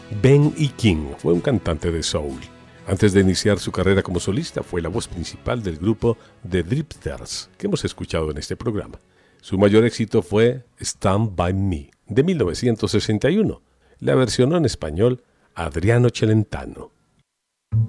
Ben E. King fue un cantante de soul. Antes de iniciar su carrera como solista, fue la voz principal del grupo The Drifters, que hemos escuchado en este programa. Su mayor éxito fue Stand By Me, de 1961. La versionó en español Adriano Celentano.